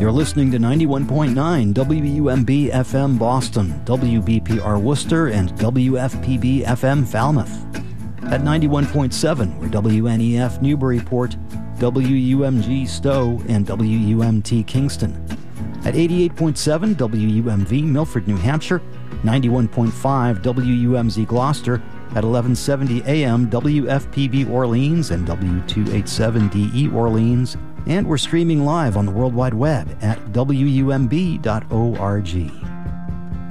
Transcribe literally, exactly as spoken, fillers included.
You're listening to ninety-one point nine W U M B F M Boston, W B P R Worcester, and W F P B F M Falmouth. At ninety-one point seven, we're W N E F Newburyport, W U M G Stowe, and W U M T Kingston. At eighty-eight point seven, W U M V Milford, New Hampshire, ninety-one point five, W U M Z Gloucester, at eleven seventy A M, W F P B Orleans and W two eighty-seven D E Orleans, and we're streaming live on the World Wide Web at W U M B dot org.